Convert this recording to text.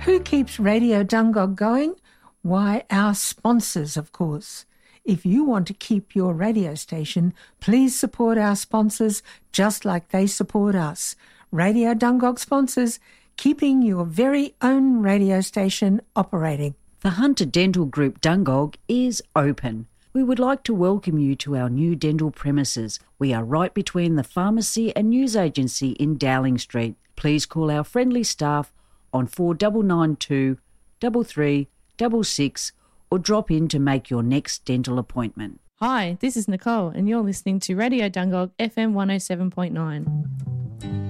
Who keeps Radio Dungog going? Why, our sponsors, of course. If you want to keep your radio station, please support our sponsors just like they support us. Radio Dungog sponsors, keeping your very own radio station operating. The Hunter Dental Group Dungog is open. We would like to welcome you to our new dental premises. We are right between the pharmacy and news agency in Dowling Street. Please call our friendly staff on 4992 3366 or drop in to make your next dental appointment. Hi, this is Nicole and you're listening to Radio Dungog FM 107.9.